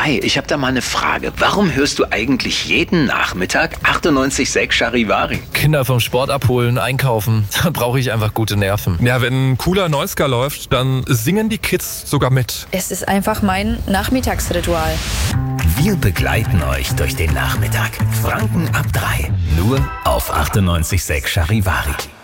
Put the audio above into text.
Hi, ich habe da mal eine Frage. Warum hörst du eigentlich jeden Nachmittag 98,6 Charivari? Kinder vom Sport abholen, einkaufen, da brauche ich einfach gute Nerven. Ja, wenn ein cooler Neuska läuft, dann singen die Kids sogar mit. Es ist einfach mein Nachmittagsritual. Wir begleiten euch durch den Nachmittag. Franken ab 3. Nur auf 98,6 Charivari.